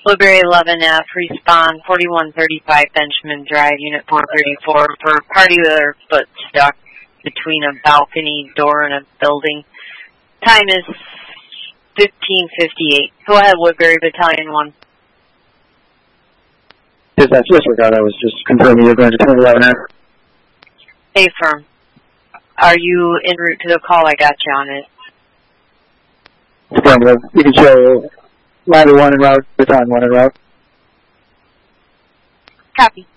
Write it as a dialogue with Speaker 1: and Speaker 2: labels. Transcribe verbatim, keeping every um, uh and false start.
Speaker 1: Woodbury eleven F, respond forty-one thirty-five Benjamin Drive, Unit four thirty-four, for a party with their foot stuck between a balcony door and a building. Time is fifteen fifty-eight. Go ahead, Woodbury Battalion one.
Speaker 2: Yes, that's disregard. I was just confirming you're going to turn eleven F.
Speaker 1: Hey, firm. Are you en route to the call? I got you on it.
Speaker 2: Affirmative. You can show ladder one en route, battalion one en route.
Speaker 1: Copy.